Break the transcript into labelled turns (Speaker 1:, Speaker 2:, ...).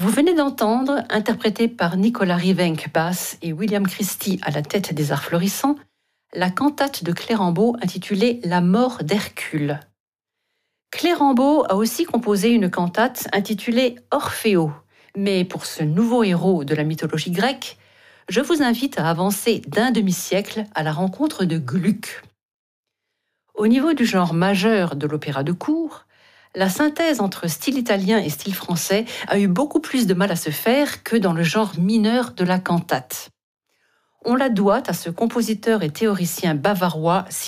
Speaker 1: Vous venez d'entendre, interprété par Nicolas Rivenc basse et William Christie à la tête des Arts Florissants, la cantate de Clérambault intitulée La mort d'Hercule. Clérambault a aussi composé une cantate intitulée Orfeo, mais pour ce nouveau héros de la mythologie grecque, je vous invite à avancer d'un demi-siècle à la rencontre de Gluck. Au niveau du genre majeur de l'opéra de cour, la synthèse entre style italien et style français a eu beaucoup plus de mal à se faire que dans le genre mineur de la cantate. On la doit à ce compositeur et théoricien bavarois